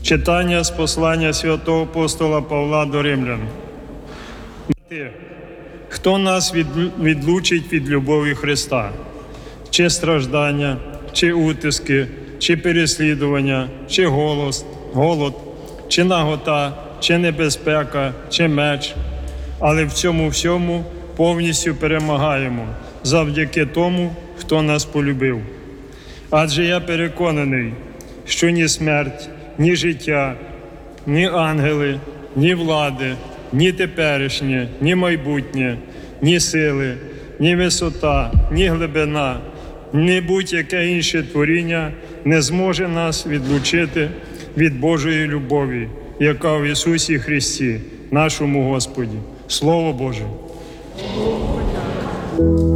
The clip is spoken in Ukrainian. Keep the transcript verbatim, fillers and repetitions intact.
Читання з послання святого апостола Павла до римлян. Хто нас відлучить від любові Христа? Чи страждання, чи утиски, чи переслідування, чи голод, голод, чи нагота, чи небезпека, чи меч. Але в цьому всьому повністю перемагаємо завдяки тому, хто нас полюбив. Адже я переконаний, що ні смерть, ні життя, ні ангели, ні влади, ні теперішнє, ні майбутнє, ні сили, ні висота, ні глибина, ні будь-яке інше творіння не зможе нас відлучити від Божої любові, яка в Ісусі Христі, нашому Господі. Слово Боже!